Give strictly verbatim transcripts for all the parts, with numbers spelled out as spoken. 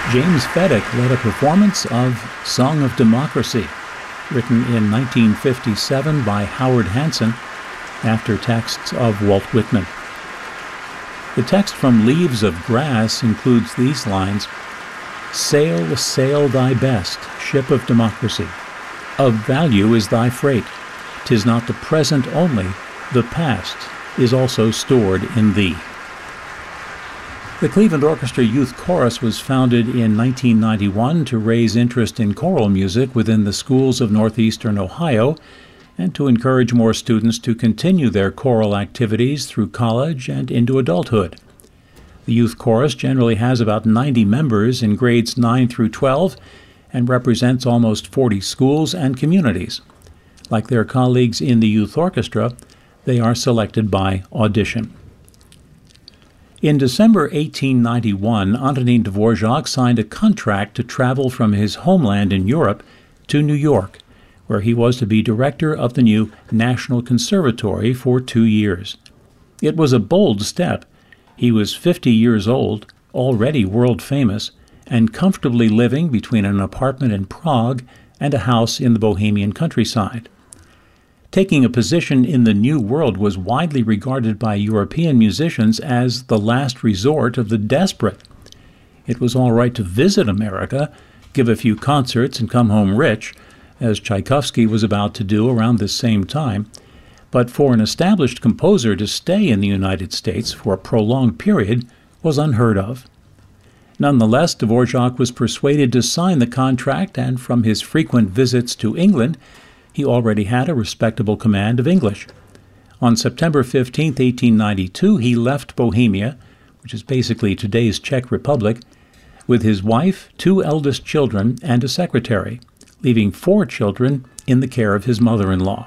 James Fedek led a performance of Song of Democracy, written in nineteen fifty-seven by Howard Hanson after texts of Walt Whitman. The text from Leaves of Grass includes these lines: "Sail, sail thy best, ship of democracy. Of value is thy freight. 'Tis not the present only, the past is also stored in thee." The Cleveland Orchestra Youth Chorus was founded in nineteen ninety-one to raise interest in choral music within the schools of northeastern Ohio and to encourage more students to continue their choral activities through college and into adulthood. The youth chorus generally has about ninety members in grades nine through twelve and represents almost forty schools and communities. Like their colleagues in the youth orchestra, they are selected by audition. In December eighteen ninety-one, Antonin Dvorak signed a contract to travel from his homeland in Europe to New York, where he was to be director of the new National Conservatory for two years. It was a bold step. He was fifty years old, already world famous, and comfortably living between an apartment in Prague and a house in the Bohemian countryside. Taking a position in the New World was widely regarded by European musicians as the last resort of the desperate. It was all right to visit America, give a few concerts, and come home rich, as Tchaikovsky was about to do around this same time, but for an established composer to stay in the United States for a prolonged period was unheard of. Nonetheless, Dvorak was persuaded to sign the contract, and from his frequent visits to England, he already had a respectable command of English. On September fifteenth, eighteen ninety-two, he left Bohemia, which is basically today's Czech Republic, with his wife, two eldest children, and a secretary, leaving four children in the care of his mother-in-law.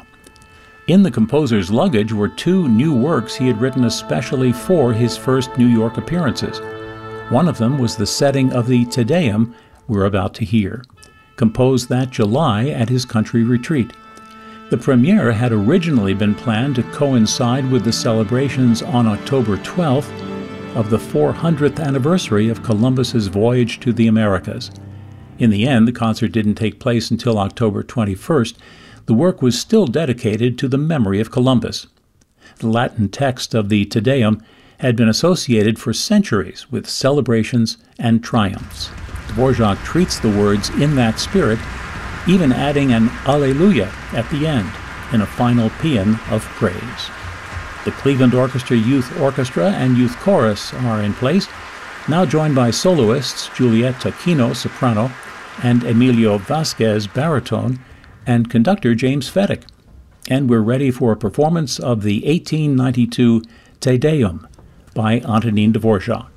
In the composer's luggage were two new works he had written especially for his first New York appearances. One of them was the setting of the Te Deum we're about to hear, composed that July at his country retreat. The premiere had originally been planned to coincide with the celebrations on October twelfth of the four hundredth anniversary of Columbus's voyage to the Americas. In the end, the concert didn't take place until October twenty-first. The work was still dedicated to the memory of Columbus. The Latin text of the Te Deum had been associated for centuries with celebrations and triumphs. Dvorak treats the words in that spirit, even adding an Alleluia at the end in a final paean of praise. The Cleveland Orchestra Youth Orchestra and Youth Chorus are in place, now joined by soloists Juliet Taquino, soprano, and Emilio Vasquez, baritone, and conductor James Fedek. And we're ready for a performance of the eighteen ninety-two Te Deum by Antonin Dvorak.